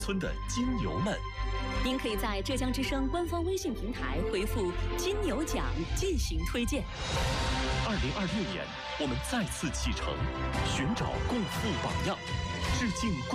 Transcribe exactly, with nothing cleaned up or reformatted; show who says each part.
Speaker 1: 村的金牛们。
Speaker 2: 您可以在浙江之声官方微信平台回复“金牛奖”进行推荐。
Speaker 1: 二零二六年，我们再次启程，寻找共赴榜样，致敬。